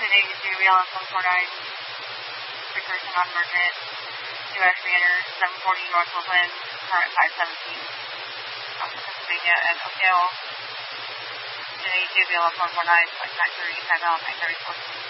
JWLS 149, precursor non-emergent, US Banner, 740 North Woodland, current 517, Pennsylvania, and Oakdale, JWLS 149, 930, timeout 930,